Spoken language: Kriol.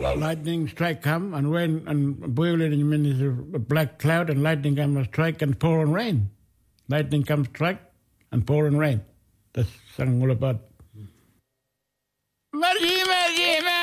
lightning strike come and rain and boiling means a black cloud and lightning come and strike and pour and rain. Lightning comes strike and pour and rain. That's song all about. Margie, Margie,